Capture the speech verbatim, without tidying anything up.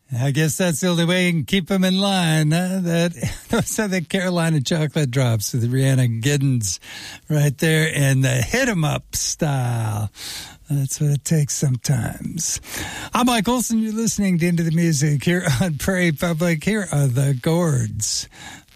I guess that's the only way you can keep them in line. Huh? That those are the Carolina Chocolate Drops with Rhiannon Giddens right there in the hit 'em up style. That's what it takes sometimes. I'm Mike Olson. You're listening to Into the Music here on Prairie Public. Here are the Gourds